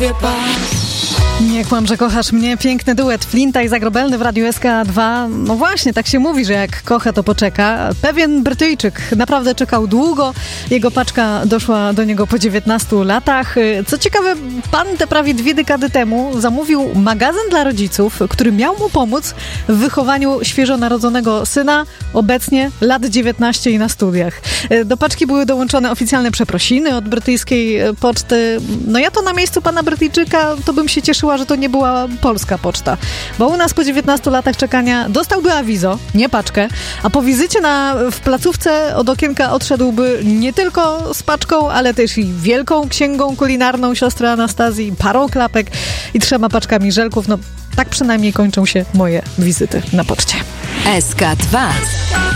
powie pas. Nie kłam, że kochasz mnie. Piękny duet Flinta i Zagrobelny w Radiu SK2. No właśnie, tak się mówi, że jak kocha, to poczeka. Pewien Brytyjczyk naprawdę czekał długo. Jego paczka doszła do niego po 19 latach. Co ciekawe, pan te prawie 2 dekady temu zamówił magazyn dla rodziców, który miał mu pomóc w wychowaniu świeżo narodzonego syna, obecnie lat 19 i na studiach. Do paczki były dołączone oficjalne przeprosiny od brytyjskiej poczty. No ja to na miejscu pana Brytyjczyka to bym się cieszyła, że to nie była polska poczta. Bo u nas po 19 latach czekania dostałby awizo, nie paczkę, a po wizycie w placówce od okienka odszedłby nie tylko z paczką, ale też i wielką księgą kulinarną siostry Anastazji, parą klapek i 3 paczkami żelków. No tak przynajmniej kończą się moje wizyty na poczcie. SK2